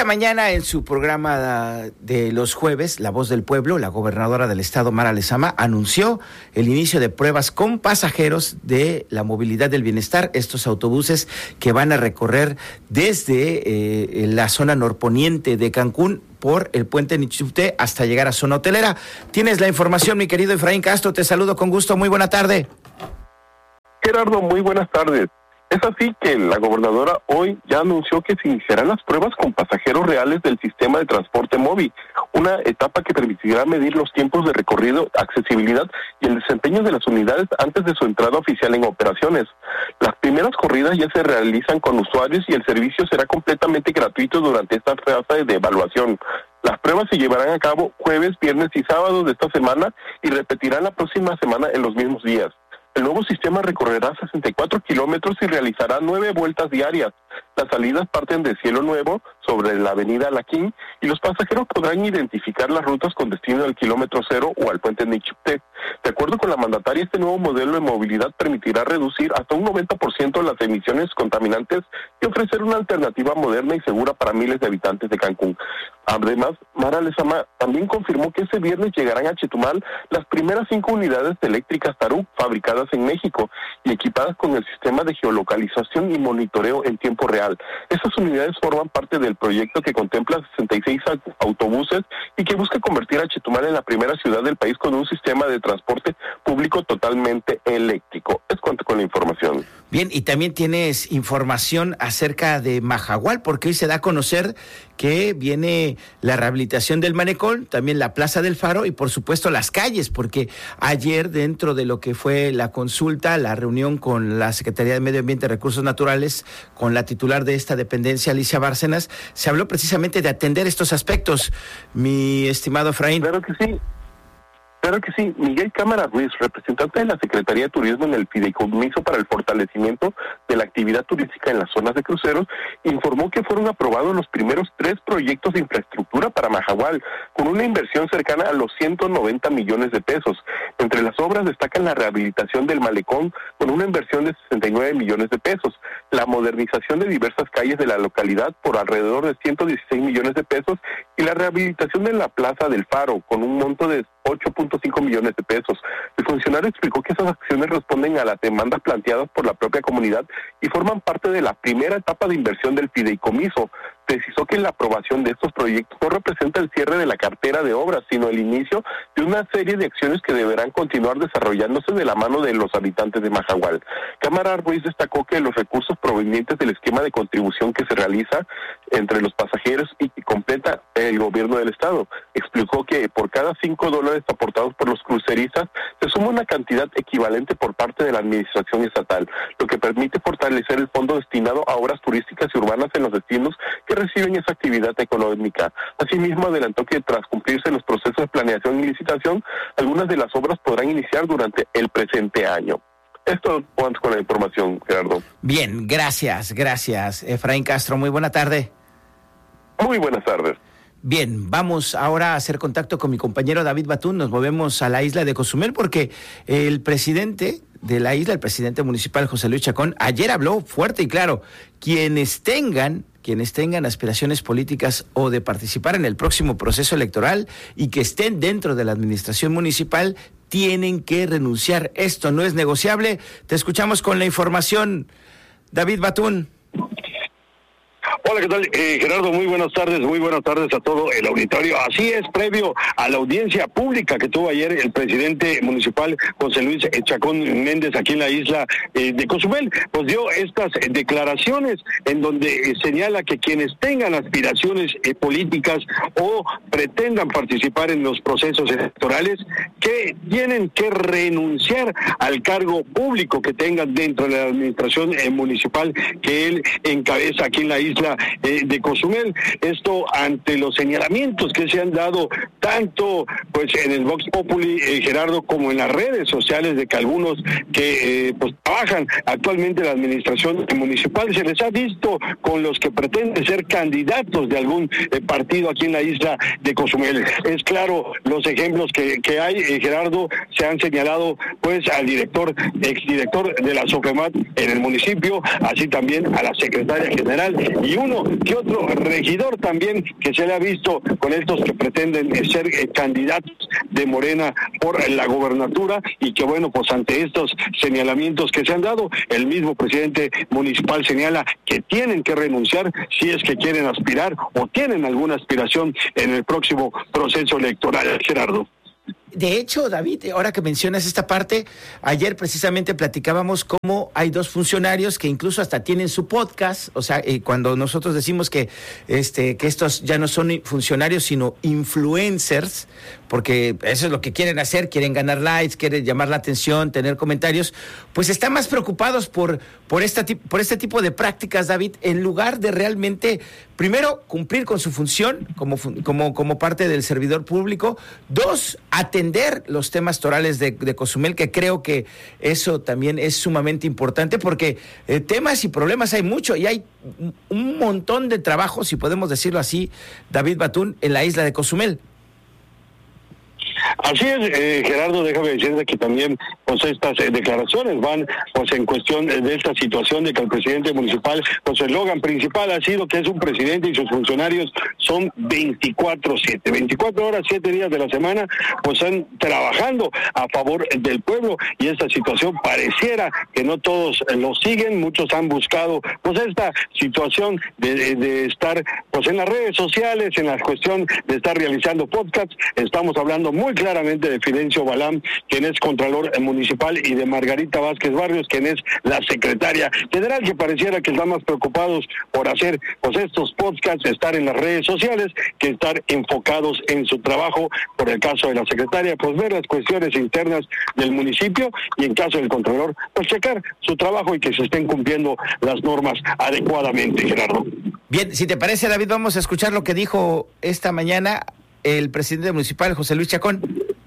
Esta mañana en su programa de los jueves, La Voz del Pueblo, la gobernadora del estado, Mara Lezama, anunció el inicio de pruebas con pasajeros de la movilidad del bienestar, estos autobuses que van a recorrer desde la zona norponiente de Cancún por el puente Nichupté hasta llegar a zona hotelera. Tienes la información, mi querido Efraín Castro, te saludo con gusto, muy buena tarde. Gerardo, muy buenas tardes. Es así que la gobernadora hoy ya anunció que se iniciarán las pruebas con pasajeros reales del sistema de transporte móvil, una etapa que permitirá medir los tiempos de recorrido, accesibilidad y el desempeño de las unidades antes de su entrada oficial en operaciones. Las primeras corridas ya se realizan con usuarios y el servicio será completamente gratuito durante esta fase de evaluación. Las pruebas se llevarán a cabo jueves, viernes y sábados de esta semana y repetirán la próxima semana en los mismos días. El nuevo sistema recorrerá 64 kilómetros y realizará 9 vueltas diarias. Las salidas parten de Cielo Nuevo, sobre la avenida Laquín, y los pasajeros podrán identificar las rutas con destino al kilómetro cero o al puente Nichupté. De acuerdo con la mandataria, este nuevo modelo de movilidad permitirá reducir hasta un 90% las emisiones contaminantes y ofrecer una alternativa moderna y segura para miles de habitantes de Cancún. Además, Mara Lezama también confirmó que ese viernes llegarán a Chetumal las primeras 5 unidades eléctricas Tarú fabricadas en México y equipadas con el sistema de geolocalización y monitoreo en tiempo real. Estas unidades forman parte del proyecto que contempla 66 autobuses y que busca convertir a Chetumal en la primera ciudad del país con un sistema de transporte público totalmente eléctrico. Es cuanto con la información. Bien, y también tienes información acerca de Mahahual, porque hoy se da a conocer que viene la rehabilitación del malecón, también la Plaza del Faro y por supuesto las calles, porque ayer dentro de lo que fue la consulta, la reunión con la Secretaría de Medio Ambiente y Recursos Naturales, con la titular de esta dependencia, Alicia Bárcenas, se habló precisamente de atender estos aspectos, mi estimado Efraín. Claro que sí. Claro que sí. Miguel Cámara Ruiz, representante de la Secretaría de Turismo en el Fideicomiso para el Fortalecimiento de la Actividad Turística en las Zonas de Cruceros, informó que fueron aprobados los primeros 3 proyectos de infraestructura para Mahahual, con una inversión cercana a los 190 millones de pesos. Entre las obras destacan la rehabilitación del malecón, con una inversión de 69 millones de pesos, la modernización de diversas calles de la localidad por alrededor de 116 millones de pesos y la rehabilitación de la Plaza del Faro, con un monto de 8.5 millones de pesos. El funcionario explicó que esas acciones responden a las demandas planteadas por la propia comunidad y forman parte de la primera etapa de inversión del fideicomiso. Precisó que la aprobación de estos proyectos no representa el cierre de la cartera de obras, sino el inicio de una serie de acciones que deberán continuar desarrollándose de la mano de los habitantes de Mahahual. Cámara Ruiz destacó que los recursos provenientes del esquema de contribución que se realiza entre los pasajeros y que completa el gobierno del estado. Explicó que por cada $5 aportados por los cruceristas se suma una cantidad equivalente por parte de la administración estatal, lo que permite fortalecer el fondo destinado a obras turísticas y urbanas en los destinos que reciben esa actividad económica. Asimismo, adelantó que tras cumplirse los procesos de planeación y licitación, algunas de las obras podrán iniciar durante el presente año. Esto es con la información, Gerardo. Bien, gracias, Efraín Castro, muy buena tarde. Muy buenas tardes. Bien, vamos ahora a hacer contacto con mi compañero David Batún. Nos movemos a la isla de Cozumel porque el presidente de la isla, el presidente municipal José Luis Chacón, ayer habló fuerte y claro: quienes tengan aspiraciones políticas o de participar en el próximo proceso electoral y que estén dentro de la administración municipal tienen que renunciar. Esto no es negociable. Te escuchamos con la información, David Batún. Hola, ¿qué tal? Gerardo, muy buenas tardes a todo el auditorio. Así es, previo a la audiencia pública que tuvo ayer el presidente municipal José Luis Chacón Méndez aquí en la isla de Cozumel, pues dio estas declaraciones en donde señala que quienes tengan aspiraciones políticas o pretendan participar en los procesos electorales, que tienen que renunciar al cargo público que tengan dentro de la administración municipal que él encabeza aquí en la isla de Cozumel. Esto ante los señalamientos que se han dado tanto pues en el Vox Populi, Gerardo, como en las redes sociales, de que algunos que pues trabajan actualmente en la administración municipal se les ha visto con los que pretenden ser candidatos de algún partido aquí en la isla de Cozumel. Es claro los ejemplos que hay, Gerardo. Se han señalado pues al exdirector de la SOFEMAT en el municipio, así también a la secretaria general y alguno que otro regidor también que se le ha visto con estos que pretenden ser candidatos de Morena por la gobernatura, y que bueno, pues ante estos señalamientos que se han dado, el mismo presidente municipal señala que tienen que renunciar si es que quieren aspirar o tienen alguna aspiración en el próximo proceso electoral. Gerardo. De hecho, David, ahora que mencionas esta parte, ayer precisamente platicábamos cómo hay dos funcionarios que incluso hasta tienen su podcast, o sea, cuando nosotros decimos que estos ya no son funcionarios, sino influencers, porque eso es lo que quieren hacer, quieren ganar likes, quieren llamar la atención, tener comentarios, pues están más preocupados por este tipo de prácticas, David, en lugar de realmente, primero, cumplir con su función como parte del servidor público, dos, atender los temas torales de Cozumel, que creo que eso también es sumamente importante, porque temas y problemas hay mucho, y hay un montón de trabajo, si podemos decirlo así, David Batún, en la isla de Cozumel. Así es, Gerardo, déjame decirte que también pues estas declaraciones van pues en cuestión de esta situación de que el presidente municipal, pues el eslogan principal ha sido que es un presidente y sus funcionarios son 24/7, 24 horas, 7 días de la semana, pues están trabajando a favor del pueblo, y esta situación pareciera que no todos lo siguen, muchos han buscado pues esta situación de estar pues en las redes sociales, en la cuestión de estar realizando podcasts. Estamos hablando muy claramente de Fidencio Balam, quien es contralor municipal, y de Margarita Vázquez Barrios, quien es la secretaria general, que pareciera que están más preocupados por hacer pues estos podcasts, estar en las redes sociales, que estar enfocados en su trabajo. Por el caso de la secretaria, pues ver las cuestiones internas del municipio, y en caso del contralor, pues checar su trabajo y que se estén cumpliendo las normas adecuadamente, Gerardo. Bien, si te parece, David, vamos a escuchar lo que dijo esta mañana el presidente municipal, José Luis Chacón.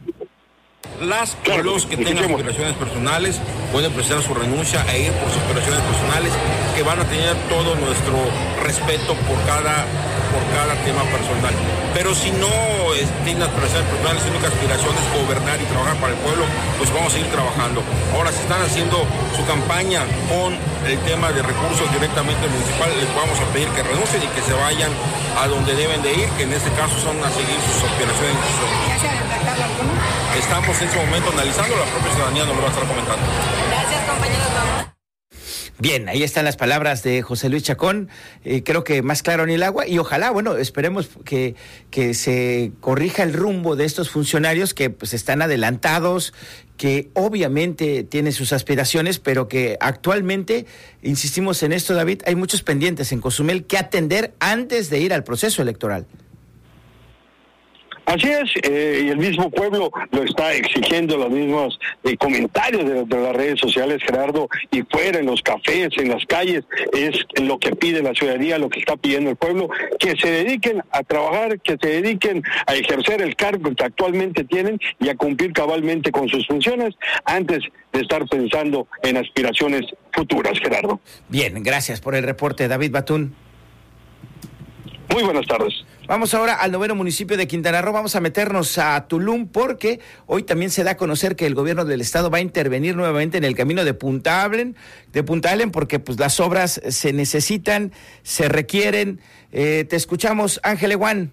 Los que tengan aspiraciones personales pueden presentar su renuncia e ir por sus aspiraciones personales, que van a tener todo nuestro respeto por cada tema personal. Pero si no tienen aspiraciones personales, sino que aspiración es gobernar y trabajar para el pueblo, pues vamos a seguir trabajando. Ahora, si están haciendo su campaña con el tema de recursos directamente municipal, les vamos a pedir que renuncien y que se vayan a donde deben de ir, que en este caso son a seguir sus aspiraciones. ¿Ya se ha detectado alguno? Estamos en ese momento analizando, la propia ciudadanía nos lo va a estar comentando. Gracias, compañeros. Bien, ahí están las palabras de José Luis Chacón, creo que más claro ni el agua, y ojalá, bueno, esperemos que se corrija el rumbo de estos funcionarios que pues están adelantados, que obviamente tienen sus aspiraciones, pero que actualmente, insistimos en esto, David, hay muchos pendientes en Cozumel que atender antes de ir al proceso electoral. Así es, y el mismo pueblo lo está exigiendo, los mismos comentarios de las redes sociales, Gerardo, y fuera, en los cafés, en las calles, es lo que pide la ciudadanía, lo que está pidiendo el pueblo, que se dediquen a trabajar, que se dediquen a ejercer el cargo que actualmente tienen y a cumplir cabalmente con sus funciones antes de estar pensando en aspiraciones futuras, Gerardo. Bien, gracias por el reporte, David Batún. Muy buenas tardes. Vamos ahora al 9º municipio de Quintana Roo, vamos a meternos a Tulum, porque hoy también se da a conocer que el gobierno del estado va a intervenir nuevamente en el camino de Punta Allen, porque pues las obras se necesitan, se requieren. Te escuchamos, Ángel Eguán.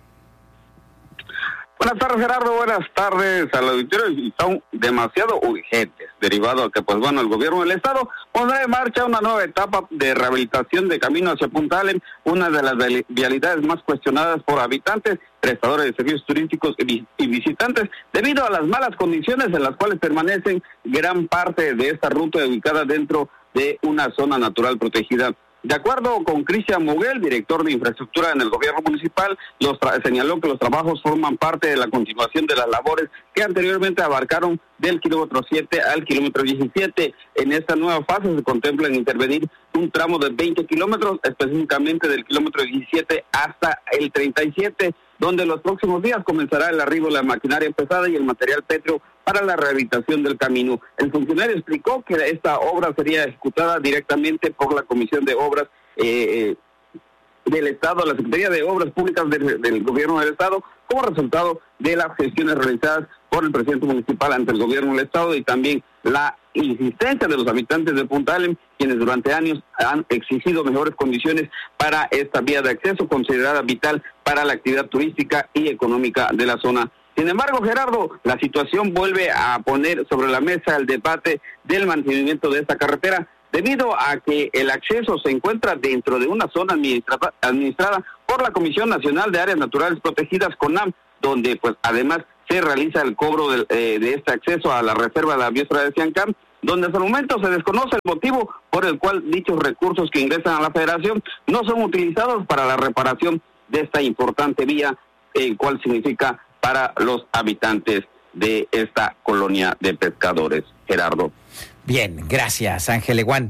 Buenas tardes, Gerardo, buenas tardes al auditorio, y son demasiado urgentes, derivado a que, pues bueno, el gobierno del estado pondrá en marcha una nueva etapa de rehabilitación de camino hacia Punta Allen, una de las vialidades más cuestionadas por habitantes, prestadores de servicios turísticos y visitantes, debido a las malas condiciones en las cuales permanecen gran parte de esta ruta ubicada dentro de una zona natural protegida. De acuerdo con Cristian Moguel, director de infraestructura en el gobierno municipal, señaló que los trabajos forman parte de la continuación de las labores que anteriormente abarcaron del kilómetro 7 al kilómetro 17. En esta nueva fase se contempla intervenir un tramo de 20 kilómetros, específicamente del kilómetro 17 hasta el 37, donde los próximos días comenzará el arribo de la maquinaria pesada y el material pétreo para la rehabilitación del camino. El funcionario explicó que esta obra sería ejecutada directamente por la Comisión de Obras del Estado, la Secretaría de Obras Públicas del Gobierno del Estado, como resultado de las gestiones realizadas por el presidente municipal ante el gobierno del estado y también la insistencia de los habitantes de Punta Alem, quienes durante años han exigido mejores condiciones para esta vía de acceso, considerada vital para la actividad turística y económica de la zona. Sin embargo, Gerardo, la situación vuelve a poner sobre la mesa el debate del mantenimiento de esta carretera, debido a que el acceso se encuentra dentro de una zona administrada por la Comisión Nacional de Áreas Naturales Protegidas, CONAM, donde pues además se realiza el cobro de este acceso a la reserva de la biosfera de Siancán, donde hasta el momento se desconoce el motivo por el cual dichos recursos que ingresan a la federación no son utilizados para la reparación de esta importante vía, el cual significa para los habitantes de esta colonia de pescadores. Gerardo. Bien, gracias, Ángel Eguán.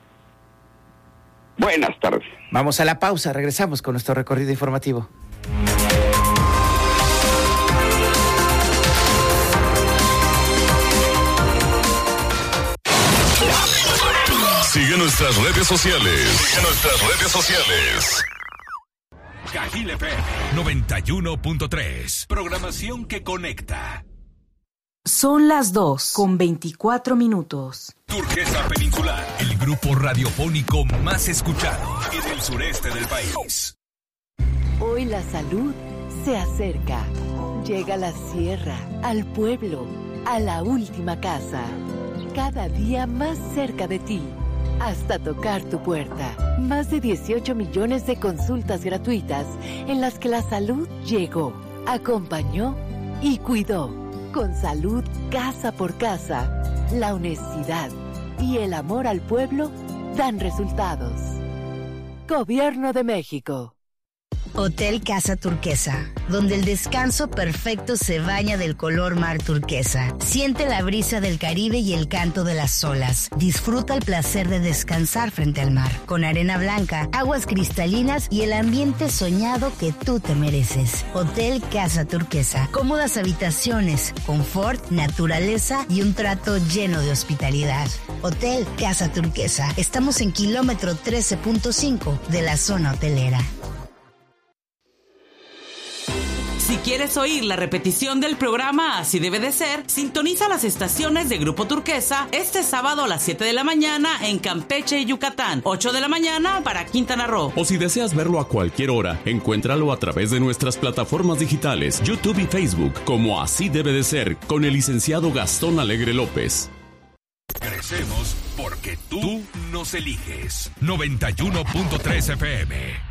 Buenas tardes. Vamos a la pausa, regresamos con nuestro recorrido informativo. Sigue nuestras redes sociales. Cajil FM 91.3. Programación que conecta. Son las 2:24. Turquesa Peninsular, el grupo radiofónico más escuchado en el sureste del país. Hoy la salud se acerca. Llega a la sierra, al pueblo, a la última casa. Cada día más cerca de ti, hasta tocar tu puerta. Más de 18 millones de consultas gratuitas en las que la salud llegó, acompañó y cuidó. Con salud casa por casa, la honestidad y el amor al pueblo dan resultados. Gobierno de México. Hotel Casa Turquesa, donde el descanso perfecto se baña del color mar turquesa. Siente la brisa del Caribe y el canto de las olas. Disfruta el placer de descansar frente al mar, con arena blanca, aguas cristalinas y el ambiente soñado que tú te mereces. Hotel Casa Turquesa, cómodas habitaciones, confort, naturaleza y un trato lleno de hospitalidad. Hotel Casa Turquesa, estamos en kilómetro 13.5 de la zona hotelera. Si quieres oír la repetición del programa Así Debe de Ser, sintoniza las estaciones de Grupo Turquesa este sábado a las 7 de la mañana en Campeche y Yucatán, 8 de la mañana para Quintana Roo. O si deseas verlo a cualquier hora, encuéntralo a través de nuestras plataformas digitales, YouTube y Facebook, como Así Debe de Ser, con el licenciado Gastón Alegre López. Crecemos porque tú nos eliges. 91.3 FM.